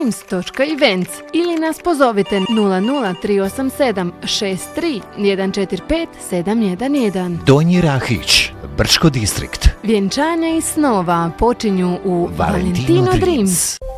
Dreams.events ili nas pozovite 00387 63 145 711. Donji Rahić, Brčko distrikt. Vjenčanja i snova počinju u Valentino Dreams.